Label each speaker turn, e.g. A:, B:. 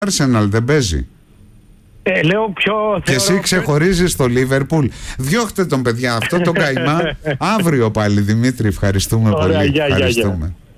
A: Arsenal δεν παίζει.
B: Λέω πιο.
A: Και εσύ ξεχωρίζεις το Liverpool. Διώχτε τον, παιδιά, αυτό το καημά. Αύριο πάλι, Δημήτρη, ευχαριστούμε πολύ.
B: Ωραία,
A: Ευχαριστούμε.